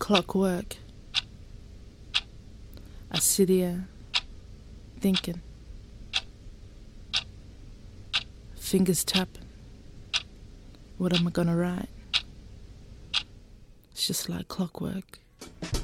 clockwork. I sit here thinking, fingers tapping. What am I gonna write? It's just like clockwork.